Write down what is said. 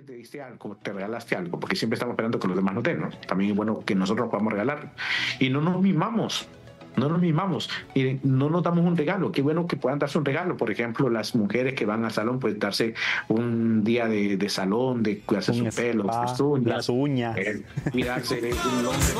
que te diste algo, te regalaste algo, porque siempre estamos esperando que los demás nos den, ¿no? También es bueno que nosotros podamos regalar. Y no nos mimamos. No nos mimamos y no nos damos un regalo. Qué bueno que puedan darse un regalo. Por ejemplo, las mujeres que van al salón, pues darse un día de salón, de cuidarse su pelo, sus uñas, las uñas. Cuidarse un hombre